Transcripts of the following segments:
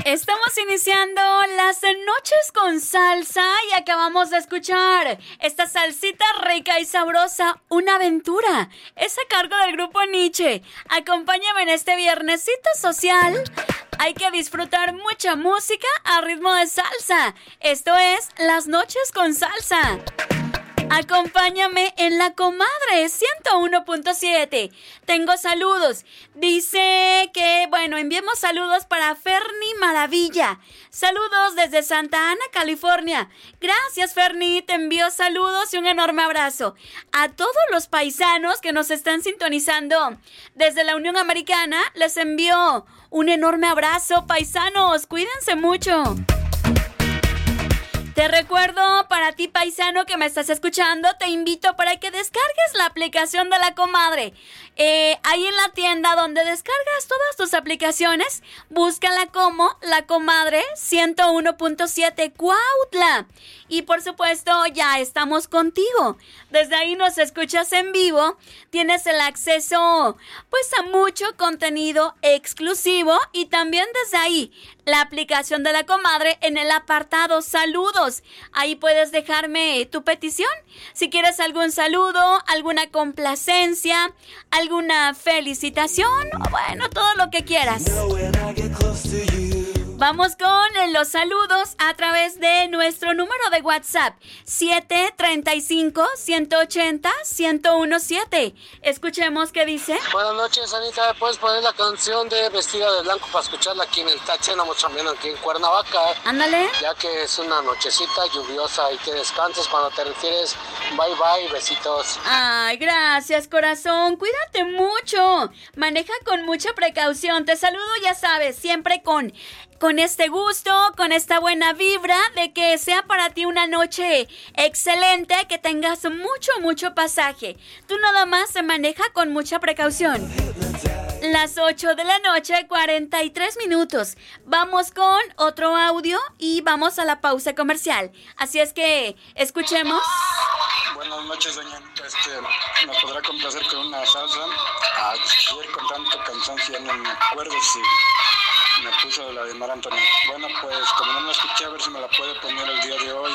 Estamos iniciando las noches con salsa y acabamos de escuchar esta salsita rica y sabrosa, Una aventura. Es a cargo del grupo Nietzsche. Acompáñame en este viernesito social. Hay que disfrutar mucha música a ritmo de salsa. Esto es Las Noches con Salsa. Acompáñame en La Comadre 101.7. Tengo saludos. Dice que, enviemos saludos para Ferni Maravilla. Saludos desde Santa Ana, California. Gracias, Ferni. Te envío saludos y un enorme abrazo. A todos los paisanos que nos están sintonizando desde la Unión Americana, les envío un enorme abrazo, paisanos. Cuídense mucho. Te recuerdo, para ti paisano que me estás escuchando, te invito para que descargues la aplicación de La Comadre. Ahí en la tienda donde descargas todas tus aplicaciones, búscala como La Comadre 101.7 Cuautla. Y por supuesto, ya estamos contigo. Desde ahí nos escuchas en vivo, tienes el acceso a mucho contenido exclusivo y también desde ahí la aplicación de La Comadre en el apartado Saludos. Ahí puedes dejarme tu petición. Si quieres algún saludo, alguna complacencia, alguna felicitación, o todo lo que quieras. Vamos con los saludos a través de nuestro número de WhatsApp 735-180-1017. Escuchemos qué dice. Buenas noches, Anita. ¿Puedes poner la canción de Vestida de Blanco para escucharla aquí en el taxi? Andamos también aquí en Cuernavaca. Ándale. Ya que es una nochecita lluviosa y que descanses cuando te refieres. Bye bye, besitos. Ay, gracias, corazón. Cuídate mucho. Maneja con mucha precaución. Te saludo, ya sabes, siempre con este gusto, con esta buena vibra de que sea para ti una noche excelente, que tengas mucho pasaje. Tú nada más se maneja con mucha precaución. Las 8 de la noche, 43 minutos. Vamos con otro audio y vamos a la pausa comercial. Así es que escuchemos. Buenas noches, doña Anita. ¿Nos podrá complacer con una salsa? Ayer con tanto cansancio ya no me acuerdo si me puso la de Mar Anthony. Bueno, pues como no la escuché, a ver si me la puede poner el día de hoy.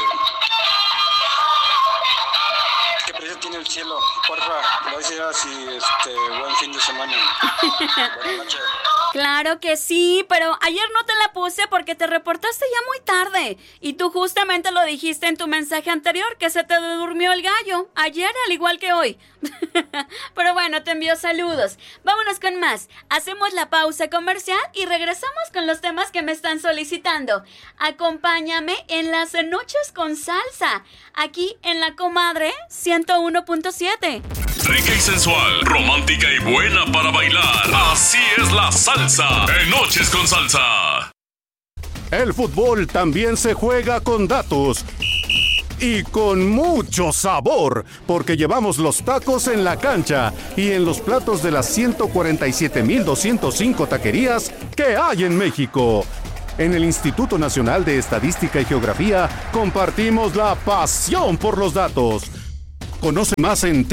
¿Qué precio tiene el cielo? Porfa, gracias y buen fin de semana. Buenas noches. Claro que sí, pero ayer no te la puse porque te reportaste ya muy tarde. Y tú justamente lo dijiste en tu mensaje anterior, que se te durmió el gallo. Ayer, al igual que hoy. Pero bueno, te envío saludos. Vámonos con más. Hacemos la pausa comercial y regresamos con los temas que me están solicitando. Acompáñame en Las Noches con Salsa, aquí en La Comadre 101.7. Rica y sensual, romántica y buena para bailar. Así es la salsa en Noches con Salsa. El fútbol también se juega con datos y con mucho sabor, porque llevamos los tacos en la cancha y en los platos de las 147,205 taquerías que hay en México. En el Instituto Nacional de Estadística y Geografía compartimos la pasión por los datos. Conoce más en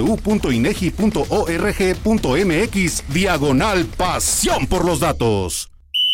www.inegi.org.mx/pasión por los datos.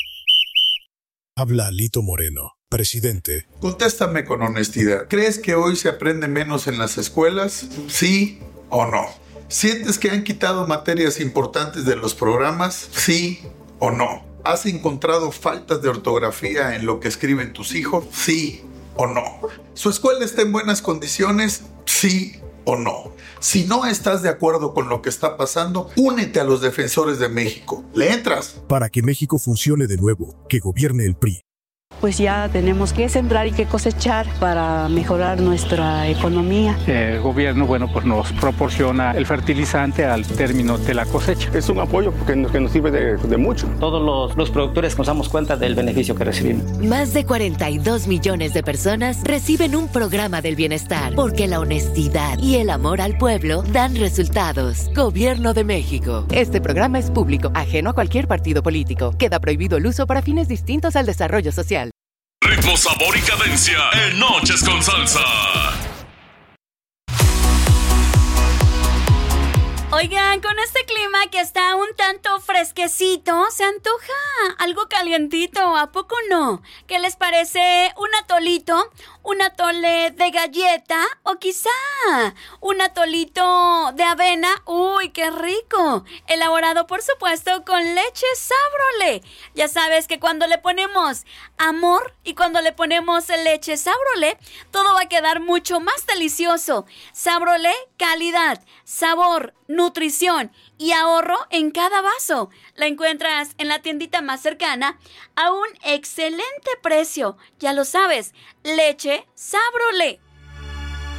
Habla Lito Moreno, presidente. Contéstame con honestidad. ¿Crees que hoy se aprende menos en las escuelas? ¿Sí o no? ¿Sientes que han quitado materias importantes de los programas? ¿Sí o no? ¿Has encontrado faltas de ortografía en lo que escriben tus hijos? ¿Sí o no? ¿Su escuela está en buenas condiciones? ¿Sí o no? Si no estás de acuerdo con lo que está pasando, únete a los defensores de México. ¿Le entras? Para que México funcione de nuevo, que gobierne el PRI. Pues ya tenemos que sembrar y que cosechar para mejorar nuestra economía. El gobierno, pues nos proporciona el fertilizante al término de la cosecha. Es un apoyo que nos sirve de mucho. Todos los productores nos damos cuenta del beneficio que recibimos. Más de 42 millones de personas reciben un programa del bienestar, porque la honestidad y el amor al pueblo dan resultados. Gobierno de México. Este programa es público, ajeno a cualquier partido político. Queda prohibido el uso para fines distintos al desarrollo social. Ritmo, sabor y cadencia en Noches con Salsa. Oigan, con este clima que está un tanto fresquecito, se antoja algo calientito, ¿a poco no? ¿Qué les parece un atolito, un atole de galleta o quizá un atolito de avena? ¡Uy, qué rico! Elaborado, por supuesto, con leche Sabrole. Ya sabes que cuando le ponemos amor y cuando le ponemos leche Sabrole, todo va a quedar mucho más delicioso. Sabrole, calidad, sabor, nutrición y ahorro en cada vaso. La encuentras en la tiendita más cercana a un excelente precio. Ya lo sabes, leche Sabrole.